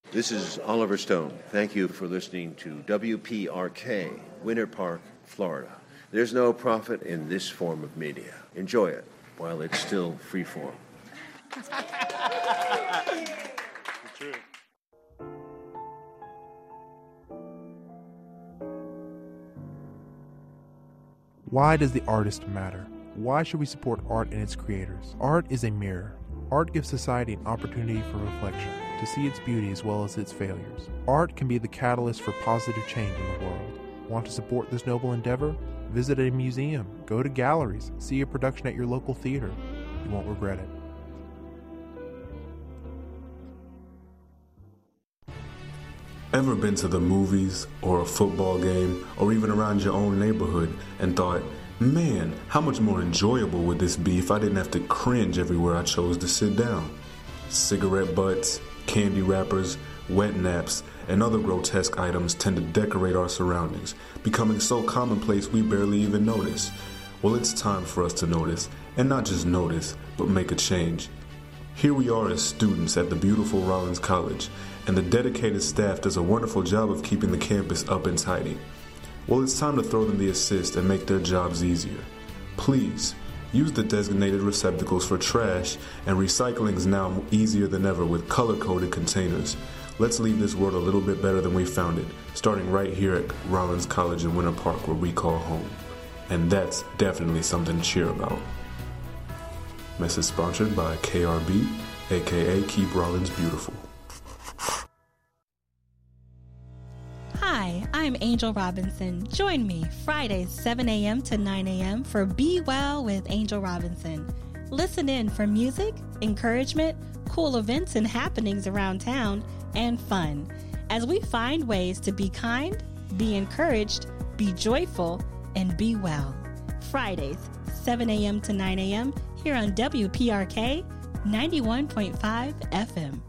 This is Oliver Stone. Thank you for listening to WPRK, Winter Park, Florida. There's no profit in this form of media. Enjoy it while it's still freeform. Why does the artist matter? Why should we support art and its creators? Art is a mirror. Art gives society an opportunity for reflection, to see its beauty as well as its failures. Art can be the catalyst for positive change in the world. Want to support this noble endeavor? Visit a museum, go to galleries, see a production at your local theater. You won't regret it. Ever been to the movies or a football game or even around your own neighborhood and thought, man, how much more enjoyable would this be if I didn't have to cringe everywhere I chose to sit down? Cigarette butts, candy wrappers, wet naps, and other grotesque items tend to decorate our surroundings, becoming so commonplace we barely even notice. Well, it's time for us to notice, and not just notice, but make a change. Here we are as students at the beautiful Rollins College, and the dedicated staff does a wonderful job of keeping the campus up and tidy. Well, it's time to throw them the assist and make their jobs easier. Please, use the designated receptacles for trash, and recycling is now easier than ever with color-coded containers. Let's leave this world a little bit better than we found it, starting right here at Rollins College in Winter Park, where we call home. And that's definitely something to cheer about. Message sponsored by KRB, aka Keep Rollins Beautiful. Hi, I'm Angel Robinson. Join me Fridays 7 a.m. to 9 a.m. for Be Well with Angel Robinson. Listen in for music, encouragement, cool events and happenings around town, and fun as we find ways to be kind, be encouraged, be joyful, and be well. Fridays, 7 a.m. to 9 a.m. here on WPRK 91.5 FM.